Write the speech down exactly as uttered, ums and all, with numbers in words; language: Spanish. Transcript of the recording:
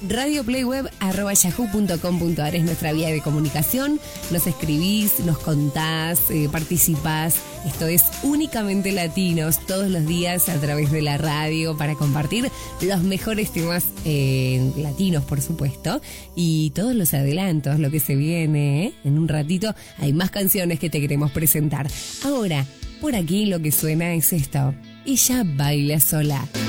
radioplayweb arroba yahoo punto com punto ar es nuestra vía de comunicación. Nos escribís, nos contás, eh, participás. Esto es únicamente latinos, todos los días a través de la radio para compartir los mejores temas eh, latinos, por supuesto, y todos los adelantos, lo que se viene, ¿eh? En un ratito hay más canciones que te queremos presentar. Ahora, por aquí lo que suena es esto. Ella baila sola.